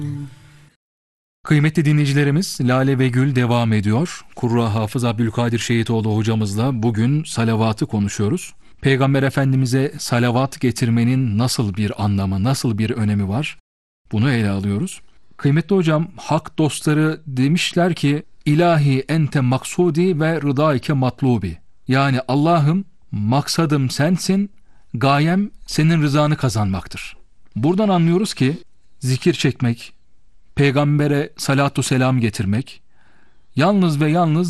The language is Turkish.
Kıymetli dinleyicilerimiz, Lale ve Gül devam ediyor. Kurra Hafız Abdülkadir Şehitoğlu hocamızla bugün salavatı konuşuyoruz. Peygamber Efendimiz'e salavat getirmenin nasıl bir anlamı, nasıl bir önemi var? Bunu ele alıyoruz. Kıymetli hocam, hak dostları demişler ki, İlahi ente maksudi ve rıdaike matlubi. Yani Allah'ım, maksadım sensin, gayem senin rızanı kazanmaktır. Buradan anlıyoruz ki zikir çekmek, peygambere salatu selam getirmek, yalnız ve yalnız